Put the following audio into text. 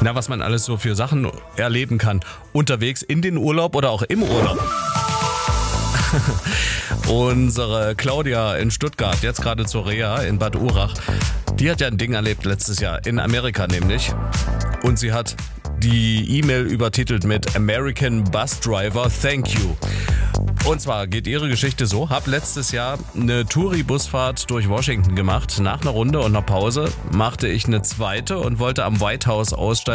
Na, was man alles so für Sachen erleben kann. Unterwegs in den Urlaub oder auch im Urlaub. Unsere Claudia in Stuttgart, jetzt gerade zur Reha in Bad Urach, die hat ja ein Ding erlebt letztes Jahr, in Amerika nämlich. Und sie hat die E-Mail übertitelt mit American Bus Driver, thank you. Und zwar geht ihre Geschichte so: Hab letztes Jahr eine Touri-Busfahrt durch Washington gemacht. Nach einer Runde und einer Pause machte ich eine zweite und wollte am White House aussteigen.